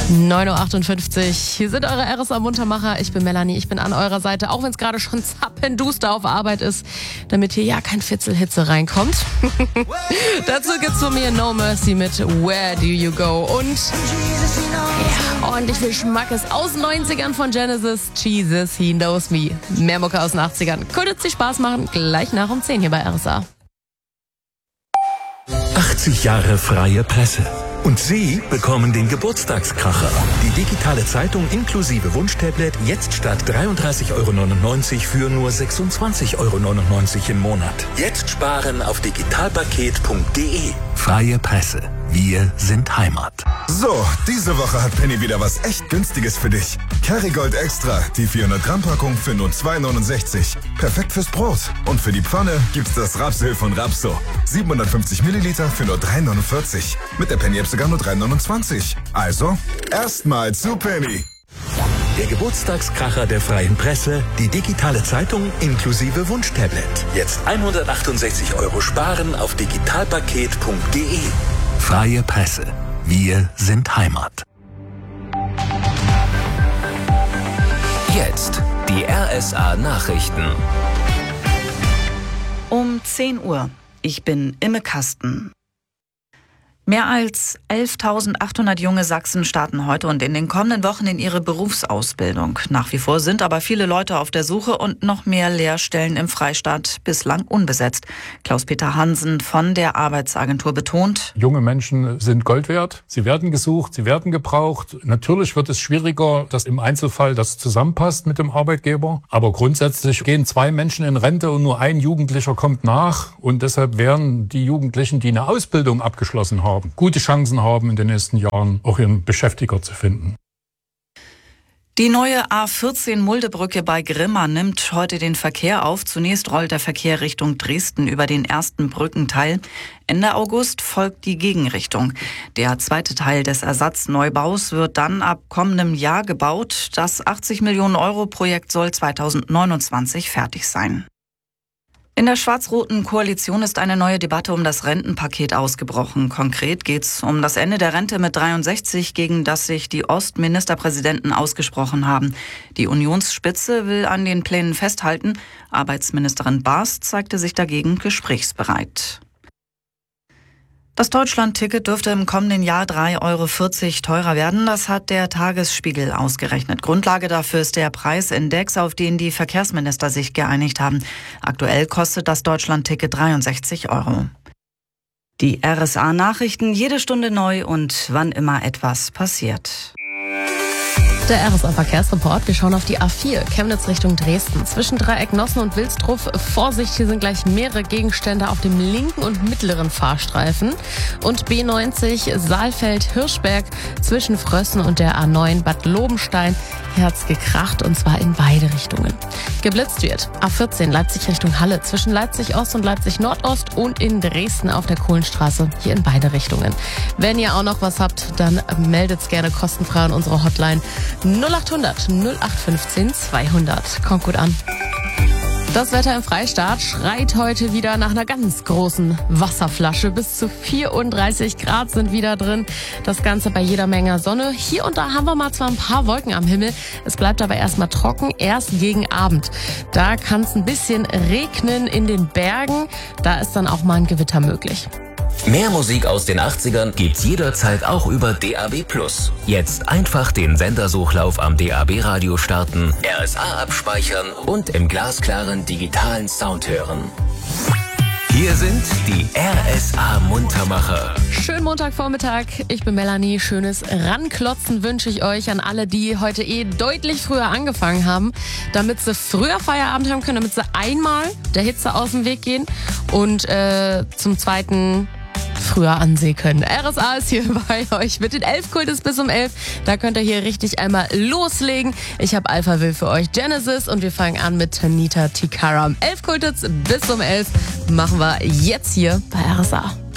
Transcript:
9.58 Uhr. Hier sind eure RSA-Muntermacher. Ich bin Melanie, ich bin an eurer Seite, auch wenn es gerade schon zappenduster auf Arbeit ist, damit hier ja kein Fitzelhitze reinkommt. Dazu gibt's von mir No Mercy mit Where Do You Go? Und ja, ordentlich viel Schmackes aus den 90ern von Genesis. Jesus, He Knows Me. Mehr Mucke aus den 80ern. Könnte sich Spaß machen. Gleich nach um 10 hier bei RSA. 80 Jahre freie Presse. Und Sie bekommen den Geburtstagskracher. Die digitale Zeitung inklusive Wunschtablet jetzt statt 33,99 € für nur 26,99 € im Monat. Jetzt sparen auf digitalpaket.de. Freie Presse. Wir sind Heimat. So, diese Woche hat Penny wieder was echt Günstiges für dich. Kerrygold Extra, die 400 Gramm Packung für nur 2,69 €. Perfekt fürs Brot. Und für die Pfanne gibt's das Rapsöl von Rapso. 750 Milliliter für nur 3,49 €. Mit der Penny-App sogar nur 3,29 €. Also, erstmal zu Penny. Der Geburtstagskracher der freien Presse, die digitale Zeitung inklusive Wunschtablet. Jetzt 168 € sparen auf digitalpaket.de. Freie Presse. Wir sind Heimat. Jetzt die RSA Nachrichten. Um 10 Uhr. Ich bin Imme Kasten. Mehr als 11.800 junge Sachsen starten heute und in den kommenden Wochen in ihre Berufsausbildung. Nach wie vor sind aber viele Leute auf der Suche und noch mehr Lehrstellen im Freistaat bislang unbesetzt. Klaus-Peter Hansen von der Arbeitsagentur betont: Junge Menschen sind Gold wert. Sie werden gesucht, sie werden gebraucht. Natürlich wird es schwieriger, dass im Einzelfall das zusammenpasst mit dem Arbeitgeber. Aber grundsätzlich gehen 2 Menschen in Rente und nur ein Jugendlicher kommt nach. Und deshalb werden die Jugendlichen, die eine Ausbildung abgeschlossen haben, gute Chancen haben, in den nächsten Jahren auch ihren Beschäftiger zu finden. Die neue A14 Muldebrücke bei Grimma nimmt heute den Verkehr auf. Zunächst rollt der Verkehr Richtung Dresden über den ersten Brückenteil. Ende August folgt die Gegenrichtung. Der zweite Teil des Ersatzneubaus wird dann ab kommendem Jahr gebaut. Das 80 Millionen € Projekt soll 2029 fertig sein. In der schwarz-roten Koalition ist eine neue Debatte um das Rentenpaket ausgebrochen. Konkret geht es um das Ende der Rente mit 63, gegen das sich die Ostministerpräsidenten ausgesprochen haben. Die Unionsspitze will an den Plänen festhalten. Arbeitsministerin Baas zeigte sich dagegen gesprächsbereit. Das Deutschland-Ticket dürfte im kommenden Jahr 3,40 € teurer werden. Das hat der Tagesspiegel ausgerechnet. Grundlage dafür ist der Preisindex, auf den die Verkehrsminister sich geeinigt haben. Aktuell kostet das Deutschland-Ticket 63 €. Die RSA-Nachrichten jede Stunde neu und wann immer etwas passiert. Der RSA-Verkehrsreport. Wir schauen auf die A4, Chemnitz Richtung Dresden. Zwischen Dreieck Nossen und Wilsdruff. Vorsicht, hier sind gleich mehrere Gegenstände auf dem linken und mittleren Fahrstreifen. Und B90 Saalfeld-Hirschberg zwischen Frössen und der A9 Bad Lobenstein. Hier hat's gekracht und zwar in beide Richtungen. Geblitzt wird A14 Leipzig Richtung Halle zwischen Leipzig Ost und Leipzig Nordost und in Dresden auf der Kohlenstraße. Hier in beide Richtungen. Wenn ihr auch noch was habt, dann meldet's gerne kostenfrei an unsere Hotline 0800 0815 200. Kommt gut an. Das Wetter im Freistaat schreit heute wieder nach einer ganz großen Wasserflasche. Bis zu 34 Grad sind wieder drin. Das Ganze bei jeder Menge Sonne. Hier und da haben wir mal zwar ein paar Wolken am Himmel. Es bleibt aber erstmal trocken, erst gegen Abend. Da kann es ein bisschen regnen in den Bergen. Da ist dann auch mal ein Gewitter möglich. Mehr Musik aus den 80ern gibt's jederzeit auch über DAB+. Jetzt einfach den Sendersuchlauf am DAB-Radio starten, RSA abspeichern und im glasklaren digitalen Sound hören. Hier sind die RSA-Muntermacher. Schönen Montagvormittag, ich bin Melanie. Schönes Ranklotzen wünsche ich euch an alle, die heute deutlich früher angefangen haben, damit sie früher Feierabend haben können, damit sie einmal der Hitze aus dem Weg gehen und zum Zweiten früher ansehen können. RSA ist hier bei euch mit den 11 Kultes bis um 11. Da könnt ihr hier richtig einmal loslegen. Ich habe Alpha Will für euch Genesis und wir fangen an mit Tanita Tikaram. 11 Kultes bis um 11 machen wir jetzt hier bei RSA.